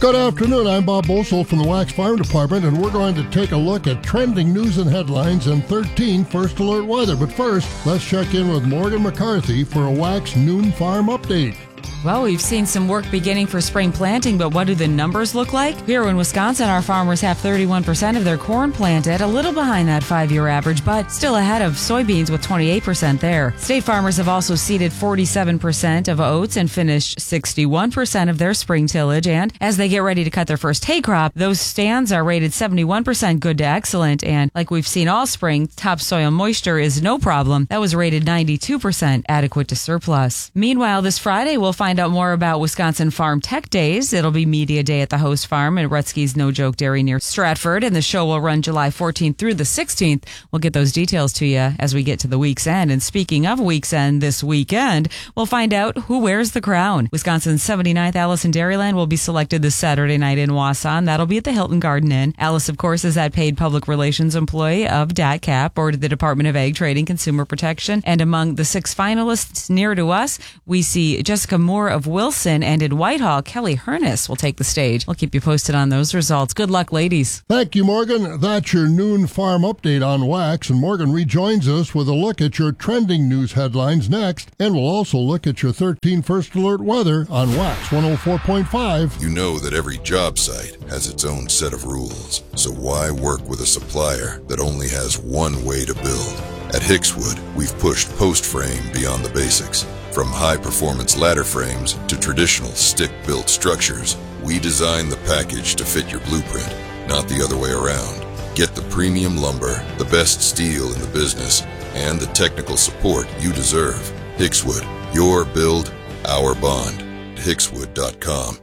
Good afternoon, I'm Bob Bosold from the Wax Farm Department, and we're going to take a look at trending news and headlines and 13 First Alert weather. But first, let's check in with Morgan McCarthy for a Wax Noon Farm update. Well, we've seen some work beginning for spring planting, but what do the numbers look like? Here in Wisconsin, our farmers have 31% of their corn planted, a little behind that 5-year average, but still ahead of soybeans with 28% there. State farmers have also seeded 47% of oats and finished 61% of their spring tillage, and as they get ready to cut their first hay crop, those stands are rated 71% good to excellent, and like we've seen all spring, topsoil moisture is no problem. That was rated 92% adequate to surplus. Meanwhile, this Friday, we'll find out more about Wisconsin Farm Tech Days. It'll be Media Day at the host farm at Rutsky's No Joke Dairy near Stratford, and the show will run July 14th through the 16th. We'll get those details to you as we get to the week's end. And speaking of week's end, this weekend, we'll find out who wears the crown. Wisconsin's 79th Alice in Dairyland will be selected this Saturday night in Wausau, and that'll be at the Hilton Garden Inn. Alice, of course, is that paid public relations employee of DATCP, or the Department of Ag, Trade, and Consumer Protection. And among the 6 finalists near to us, we see Jessica Moore of Wilson, and in Whitehall, Kelly Hernus will take the stage. We'll keep you posted on those results. Good luck, ladies. Thank you, Morgan. That's your noon farm update on Wax, and Morgan rejoins us with a look at your trending news headlines next, and we'll also look at your 13 First Alert weather on Wax 104.5. You know that every job site has its own set of rules, so why work with a supplier that only has one way to build? At Hickswood, we've pushed post frame beyond the basics. From high-performance ladder frames to traditional stick-built structures, we design the package to fit your blueprint, not the other way around. Get the premium lumber, the best steel in the business, and the technical support you deserve. Hickswood, your build, our bond. Hickswood.com.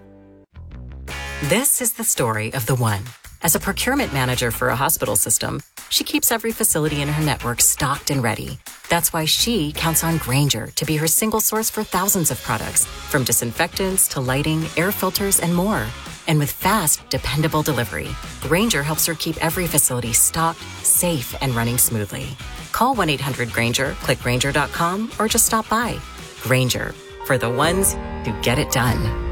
This is the story of the one. As a procurement manager for a hospital system, she keeps every facility in her network stocked and ready. That's why she counts on Grainger to be her single source for thousands of products, from disinfectants to lighting, air filters, and more. And with fast, dependable delivery, Grainger helps her keep every facility stocked, safe, and running smoothly. Call 1-800-GRAINGER, click Grainger.com, or just stop by. Grainger, for the ones who get it done.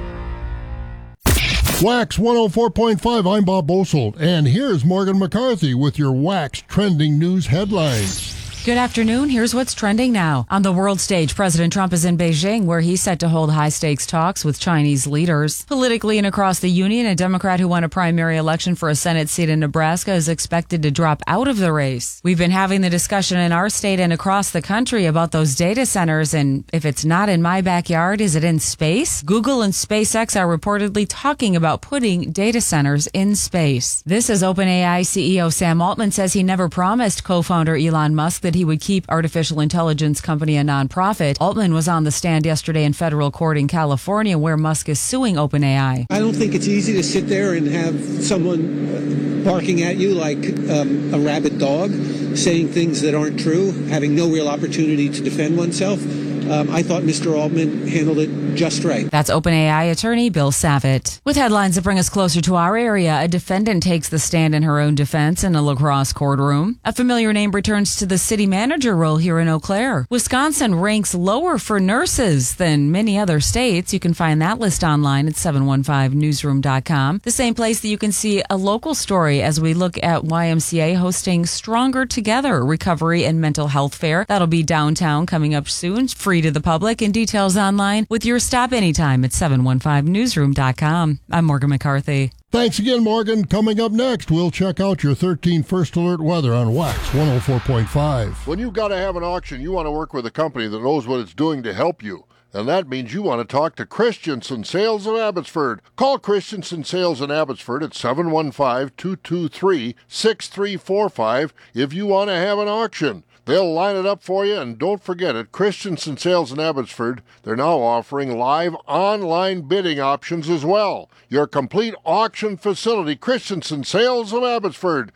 Wax 104.5, I'm Bob Bosold, and here's Morgan McCarthy with your Wax trending news headlines. Good afternoon. Here's what's trending now. On the world stage, President Trump is in Beijing, where he's set to hold high-stakes talks with Chinese leaders. Politically and across the union, a Democrat who won a primary election for a Senate seat in Nebraska is expected to drop out of the race. We've been having the discussion in our state and across the country about those data centers, and if it's not in my backyard, is it in space? Google and SpaceX are reportedly talking about putting data centers in space. This as OpenAI CEO Sam Altman says he never promised co-founder Elon Musk that he would keep artificial intelligence company a nonprofit. Altman was on the stand yesterday in federal court in California, where Musk is suing OpenAI. I don't think it's easy to sit there and have someone barking at you like a rabid dog, saying things that aren't true, having no real opportunity to defend oneself. I thought Mr. Altman handled it just right. That's OpenAI attorney Bill Savitt. With headlines that bring us closer to our area, a defendant takes the stand in her own defense in a La Crosse courtroom. A familiar name returns to the city manager role here in Eau Claire. Wisconsin ranks lower for nurses than many other states. You can find that list online at 715newsroom.com. The same place that you can see a local story as we look at YMCA hosting Stronger Together Recovery and Mental Health Fair. That'll be downtown coming up soon. Free to the public, and details online with your stop anytime at 715newsroom.com. I'm Morgan McCarthy. Thanks again, Morgan. Coming up next, we'll check out your 13 First Alert weather on Wax 104.5. When you've got to have an auction, you want to work with a company that knows what it's doing to help you. And that means you want to talk to Christensen Sales of Abbotsford. Call Christensen Sales in Abbotsford at 715-223-6345 if you want to have an auction. They'll line it up for you, and don't forget, at Christensen Sales in Abbotsford, they're now offering live online bidding options as well. Your complete auction facility, Christensen Sales of Abbotsford,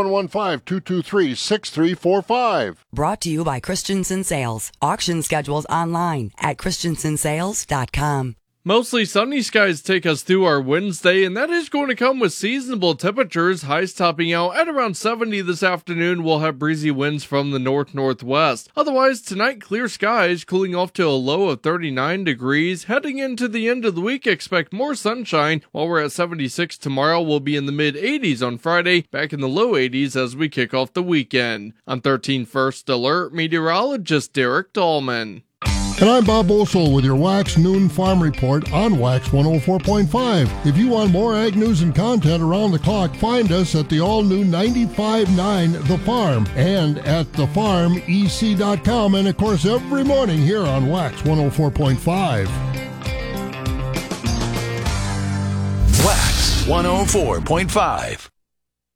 715-223-6345. Brought to you by Christensen Sales. Auction schedules online at christensensales.com. Mostly sunny skies take us through our Wednesday, and that is going to come with seasonable temperatures. Highs topping out at around 70 this afternoon. We'll have breezy winds from the north-northwest. Otherwise, tonight, clear skies, cooling off to a low of 39 degrees. Heading into the end of the week, expect more sunshine. While we're at 76 tomorrow, we'll be in the mid-80s on Friday, back in the low 80s as we kick off the weekend. I'm 13 First Alert meteorologist Derek Dahlman. And I'm Bob Bosold with your Wax Noon Farm Report on Wax 104.5. If you want more ag news and content around the clock, find us at the all-new 95.9 The Farm and at thefarmec.com, and of course every morning here on Wax 104.5. Wax 104.5.